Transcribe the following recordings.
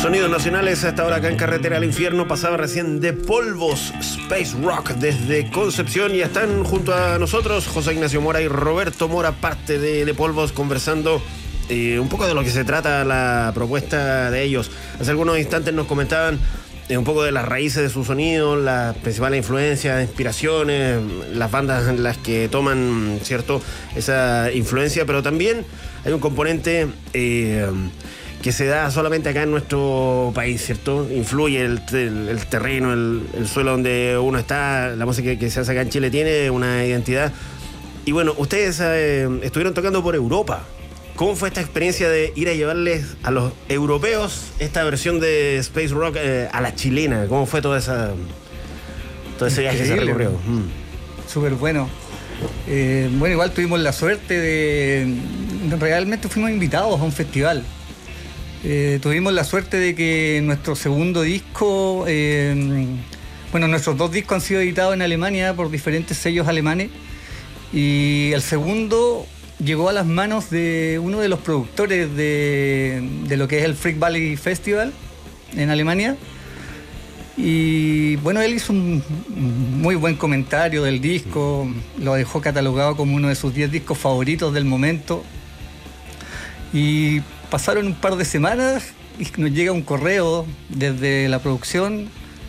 Sonidos nacionales a esta hora acá en Carretera al Infierno. Pasaba recién de Polvos, Space Rock desde Concepción, y están junto a nosotros José Ignacio Mora y Roberto Mora, parte de Polvos, conversando un poco de lo que se trata la propuesta de ellos. Hace algunos instantes nos comentaban un poco de las raíces de su sonido, las principales influencias, inspiraciones, las bandas en las que toman, ¿cierto?, esa influencia, pero también hay un componente que se da solamente acá en nuestro país, ¿cierto? Influye el terreno, el suelo donde uno está. La música que se hace acá en Chile tiene una identidad. Y bueno, ustedes estuvieron tocando por Europa. ¿Cómo fue esta experiencia de ir a llevarles a los europeos esta versión de Space Rock a la chilena? ¿Cómo fue todo ese viaje que se recorrió? Súper bueno. Bueno, igual tuvimos la suerte de... Realmente fuimos invitados a un festival. Tuvimos la suerte de que nuestro segundo disco... bueno, nuestros dos discos han sido editados en Alemania por diferentes sellos alemanes. Y el segundo llegó a las manos de uno de los productores de lo que es el Freak Valley Festival en Alemania. Y bueno, él hizo un muy buen comentario del disco, lo dejó catalogado como uno de sus 10 discos favoritos del momento. Y pasaron un par de semanas y nos llega un correo desde la producción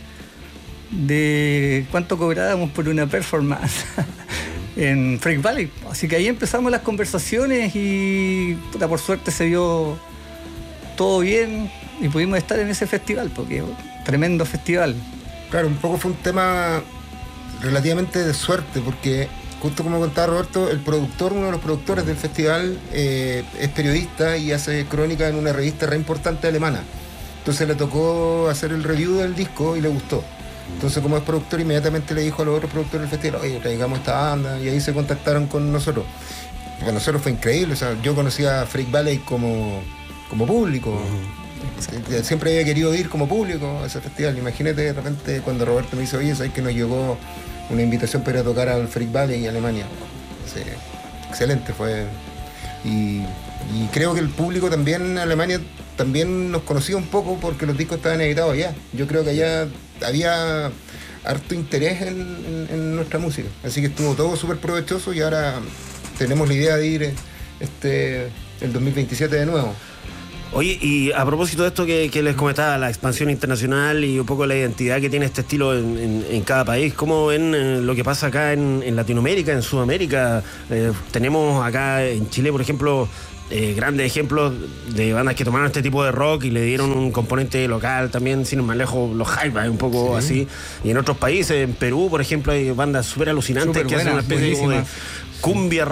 de cuánto cobrábamos por una performance en Freak Valley. Así que ahí empezamos las conversaciones y por suerte se dio todo bien y pudimos estar en ese festival, porque tremendo festival. Claro, un poco fue un tema relativamente de suerte, porque justo como contaba Roberto, el productor, uno de los productores del festival, es periodista y hace crónica en una revista re importante alemana. Entonces le tocó hacer el review del disco y le gustó. Entonces, como es productor, inmediatamente le dijo a los otros productores del festival: oye, traigamos esta banda, y ahí se contactaron con nosotros. Para nosotros fue increíble. O sea, yo conocía a Freak Valley como público. Siempre había querido ir como público a ese festival. Imagínate de repente cuando Roberto me dice: oye, ¿sabes que nos llegó una invitación para ir a tocar al Freak Valley en Alemania? Sí, excelente fue. Y creo que el público también en Alemania también nos conocía un poco porque los discos estaban editados allá. Yo creo que allá había harto interés en nuestra música. Así que estuvo todo súper provechoso y ahora tenemos la idea de ir el 2027 de nuevo. Oye, y a propósito de esto que les comentaba, la expansión internacional y un poco la identidad que tiene este estilo en cada país, ¿cómo ven lo que pasa acá en Latinoamérica, en Sudamérica? Tenemos acá en Chile, por ejemplo, grandes ejemplos de bandas que tomaron este tipo de rock y le dieron un componente local también, sin ir más lejos, los Jaivas, un poco así. Y en otros países, en Perú, por ejemplo, hay bandas súper alucinantes que hacen una especie como de cumbia